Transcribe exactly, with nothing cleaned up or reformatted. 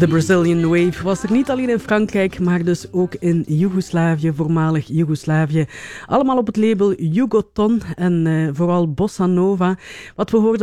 De Brazilian Wave was er niet alleen in Frankrijk, maar dus ook in Joegoslavië, voormalig Joegoslavië. Allemaal op het label Jugoton en uh, vooral Bossa Nova. Wat we hoorden